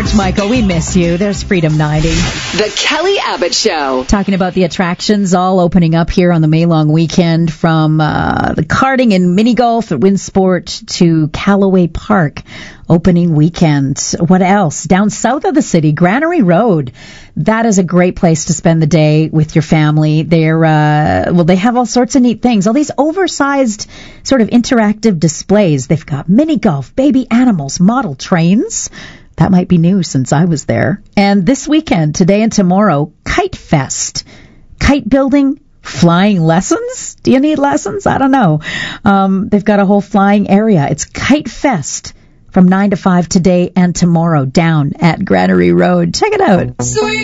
George Michael, we miss you. There's Freedom 90. The Kelly Abbott Show. Talking about the attractions all opening up here on the May long weekend, from the karting and mini golf at Winsport to Callaway Park. Opening weekend. What else? Down south of the city, Granary Road. That is a great place to spend the day with your family. They have all sorts of neat things. All these oversized sort of interactive displays. They've got mini golf, baby animals, model trains. That might be new since I was there. And this weekend, today and tomorrow, Kite Fest. Kite building, flying lessons? Do you need lessons? I don't know. They've got a whole flying area. It's Kite Fest from 9 to 5 today and tomorrow down at Granary Road. Check it out. Sweet.